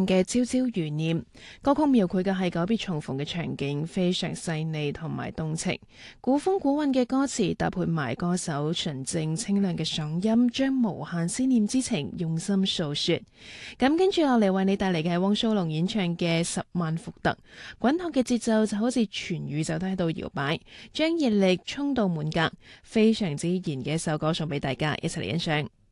性嘅朝朝如念。歌曲描繪嘅係久別重逢嘅場景，非常細膩同埋動情。古風古韻嘅歌詞搭配埋歌手純正清亮嘅嗓音，將無限思念之情用心訴說。咁跟住落嚟為你帶嚟嘅係汪蘇泷演唱嘅《十萬伏特》，滾燙嘅節奏就好似全宇宙都喺度搖擺，將熱力衝到滿格，非常之燃嘅一首歌送俾大家，一齊嚟欣賞。